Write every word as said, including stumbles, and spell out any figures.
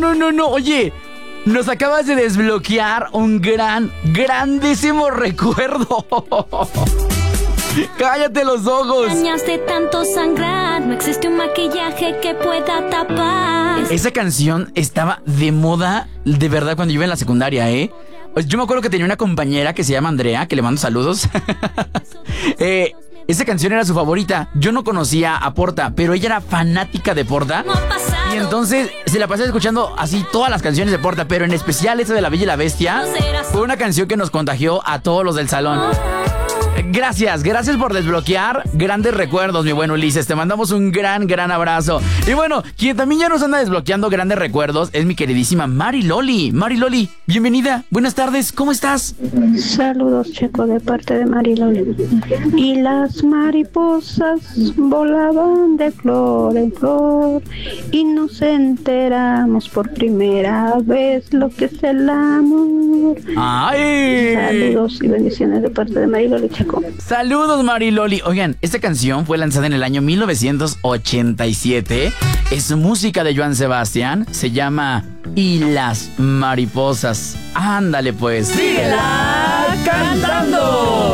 no, no, no. Oye, nos acabas de desbloquear un gran, grandísimo recuerdo. ¡Cállate los ojos! Años de tanto sangrar, no existe un maquillaje que pueda tapar. Esa canción estaba de moda, de verdad, cuando yo iba en la secundaria, ¿eh? Yo me acuerdo que tenía una compañera que se llama Andrea, que le mando saludos. eh, esa canción era su favorita. Yo no conocía a Porta, pero ella era fanática de Porta. Y entonces se la pasé escuchando así todas las canciones de Porta, pero en especial esa de La Bella y la Bestia. Fue una canción que nos contagió a todos los del salón. Gracias, gracias por desbloquear grandes recuerdos, mi buen Ulises. Te mandamos un gran, gran abrazo. Y bueno, quien también ya nos anda desbloqueando grandes recuerdos es mi queridísima Mari Loli. Mari Loli, bienvenida. Buenas tardes, ¿cómo estás? Saludos, Checo, de parte de Mari Loli. Y las mariposas volaban de flor en flor y nos enteramos por primera vez lo que es el amor. ¡Ay! Saludos y bendiciones de parte de Mari Loli, Checo. Saludos, Mari Loli. Oigan, esta canción fue lanzada en el año mil novecientos ochenta y siete. Es música de Joan Sebastián. Se llama Y las mariposas. Ándale pues. ¡Síguela cantando!